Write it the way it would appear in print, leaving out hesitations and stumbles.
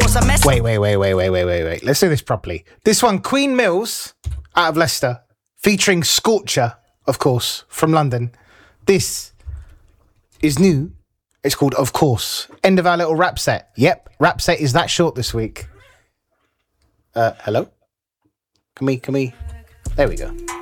Wait. Let's do this properly. This one, Queen Mills, out of Leicester, featuring Scorcher, of course, from London. This is new. It's called Of Course. End of our little rap set. Yep, rap set is that short this week. Hello? Can we? There we go.